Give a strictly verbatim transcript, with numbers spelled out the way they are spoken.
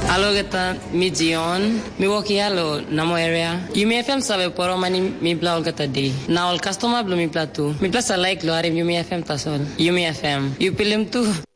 Allo gata mi Dion, mi woki allo namo area. Yumi F M sabe poro mani mi bla gata day. Na all customer blo mi platu. Mi plasa like lo are Yumi F M tasol. Yumi F M. You pilim tu.